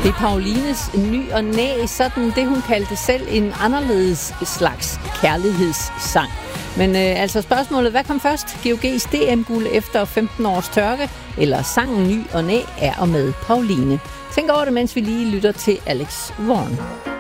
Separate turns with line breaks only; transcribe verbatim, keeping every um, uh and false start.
Det er Paulines Ny og Næ, sådan det hun kaldte selv en anderledes slags kærlighedssang. Men øh, altså spørgsmålet, hvad kom først? G O G's D M-guld efter femten års tørke, eller sangen Ny og Næ er og med Pauline? Tænk over det, mens vi lige lytter til Alex Vaughan.